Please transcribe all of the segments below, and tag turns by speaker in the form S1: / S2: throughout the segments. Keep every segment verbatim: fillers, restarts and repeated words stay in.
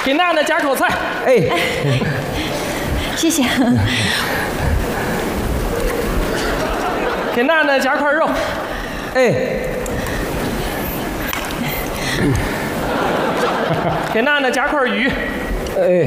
S1: 给娜娜夹口菜。
S2: 哎，
S3: 谢谢。
S1: 给娜娜夹块肉。
S2: 哎，
S1: 给娜娜夹块鱼。
S2: 哎，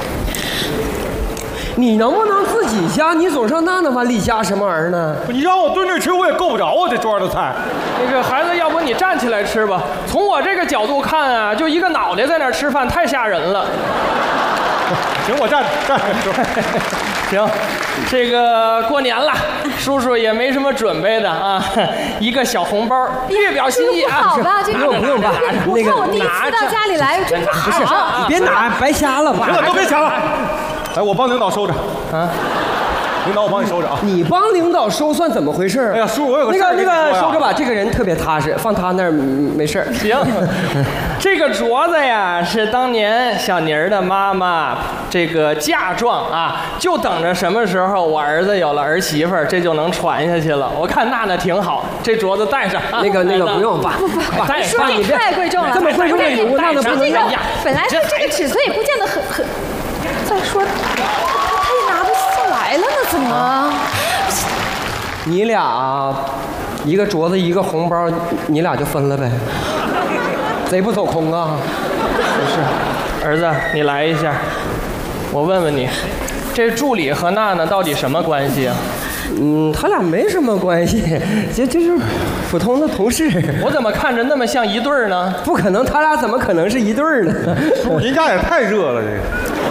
S2: 你能不能自己夹？你总上娜娜碗里夹什么玩意儿呢？
S4: 你让我蹲着吃，我也够不着啊这桌的菜。
S1: 那个孩子，要不你站起来吃吧？从我这个角度看啊，就一个脑袋在那儿吃饭，太吓人了。
S4: 行，我站着站着。
S1: 行，这个过年了，叔叔也没什么准备的啊，一个小红包，略表心意啊。
S3: 不好吧？这
S2: 不用不用吧，
S3: 我
S2: 那个
S3: 看我第一次到家里来，真不
S2: 不是，
S3: 好。
S2: 你别拿，白瞎了吧？
S4: 行了，都别抢了。来，我帮领导收着啊。领导，我帮你收着啊。
S2: 你帮领导收算怎么回事？
S4: 哎呀，叔，我有个
S2: 那个那
S4: 事儿跟你说呀
S2: 个收着吧，这个人特别踏实，放他那儿嗯没事儿。
S1: 行，这个镯子呀，是当年小妮儿的妈妈这个嫁妆啊，就等着什么时候我儿子有了儿媳妇儿，这就能传下去了。我看娜娜挺好，这镯子戴上。啊、
S2: 那个那个不用吧，
S1: 戴
S3: 叔，
S1: 上。
S3: 你太贵重了，
S2: 这么贵重的礼物，娜娜不能
S3: 这个
S2: 要。
S3: 本来它这个尺寸也不见得很很。再说，他他也拿不下来了呢，怎么？
S2: 你俩一个镯子一个红包，你俩就分了呗，贼不走空啊！
S1: 不是，儿子，你来一下，我问问你，这助理和娜娜到底什么关系啊？
S2: 嗯，他俩没什么关系，就就是普通的同事。
S1: 我怎么看着那么像一对儿呢？
S2: 不可能，他俩怎么可能是一对儿呢？
S4: 叔，您家也太热了，这个。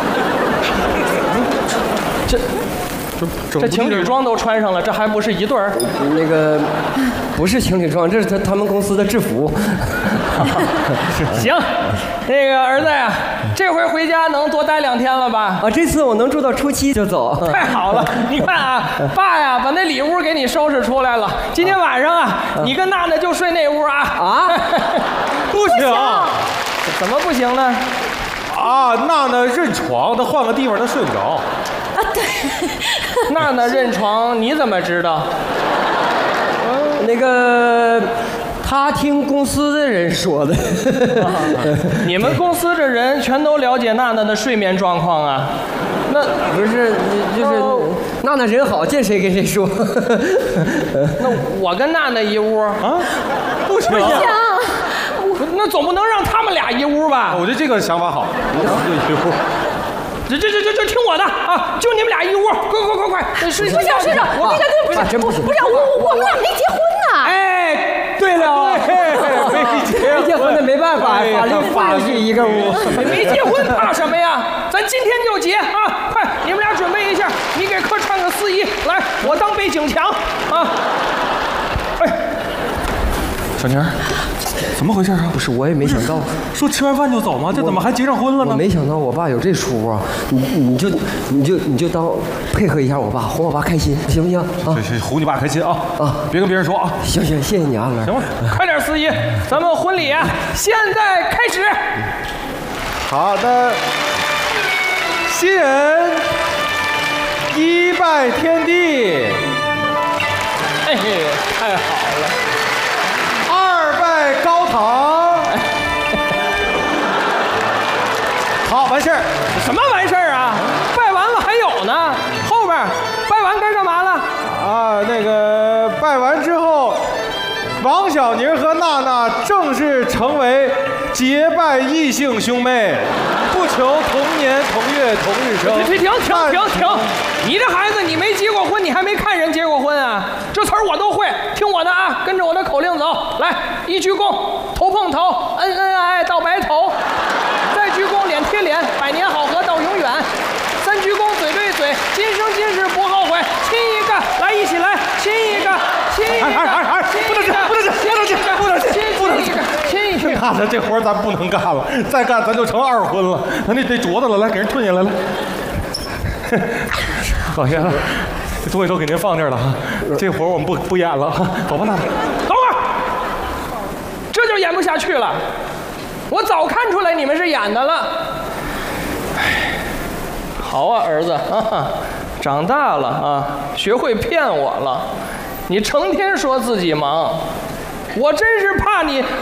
S1: 这。这情侣装都穿上了，这还不是一对儿？
S2: 那个不是情侣装，这是他他们公司的制服。
S1: 行，那个儿子呀，这回回家能多待两天了吧？
S2: 啊，这次我能住到初七就走。
S1: 太好了！你看啊，爸呀，把那里屋给你收拾出来了。今天晚上啊，你跟娜娜就睡那屋啊。
S2: 啊？
S4: 不行。
S1: 怎么不行呢？
S4: 啊，娜娜认床，她换个地方她睡不着。
S3: 啊，对。
S1: 娜娜认床，你怎么知道？
S2: 那个，他听公司的人说的。
S1: 你们公司的人全都了解娜娜的睡眠状况啊？那
S2: 不是，就是娜娜人好，见谁跟谁说。
S1: 那我跟娜娜一屋啊？
S4: 不行。
S3: 不行。
S1: 那总不能让他们俩一屋吧？
S4: 我觉得这个想法好，你俩一屋。
S1: 这这这这这听我的啊！就你们俩一屋，快快快快，睡
S3: 不行，睡着，那个那
S2: 个真不行，
S3: 不是我我们俩没结婚呢。
S2: 哎，对了，
S4: 没结
S2: 没结婚的没办法，法律法律一个屋。
S1: 没结婚怕什么呀？咱今天就结啊！快，你们俩准备一下，你给客穿个丝衣，来，我当背景墙啊！哎，
S4: 小宁。怎么回事啊？
S2: 不是，我也没想到，
S4: 说吃完饭就走吗？这怎么还结上婚了呢？
S2: 我没想到我爸有这出啊！你你就你就你就当配合一下我爸，哄我爸开心，行不行？啊，
S4: 行行，哄你爸开心啊！啊，别跟别人说啊！
S2: 行行，谢谢你啊，乐。
S1: 行吧，快点，司仪，咱们婚礼啊，现在开始。
S4: 好的，新人一拜天地，
S1: 哎，太好了。
S4: 高堂，好，完事儿。
S1: 什么完事儿啊？拜完了还有呢，后边拜完该干嘛了？
S4: 啊，那个拜完之后，王小宁和娜娜正式成为结拜异姓兄妹，不求同年同月同日生。
S1: 停停停停停！你这孩子，你没结过婚，你还没看人结过婚啊？这词儿我都会，听我的啊，跟着我的口令走。来，一鞠躬，头碰头，恩恩爱爱到白头；再鞠躬，脸贴脸，百年好合到永远；三鞠躬，嘴对嘴，今生今世不后悔。亲一个，来一起来，亲一个，亲一个，
S4: 哎哎哎，不能这，不能这，不能这，不能这，不能这，
S1: 亲一个。
S4: 娜娜，这活咱不能干了，再干咱就成二婚了。咱得得镯子了，来给人吞下来了。老爷子，这东西都给您放这儿了哈，这活我们不不演了哈，走吧，娜娜。
S1: 等会儿，这就演不下去了。我早看出来你们是演的了。哎，好啊，儿子啊，长大了啊，学会骗我了。你成天说自己忙，我真是怕你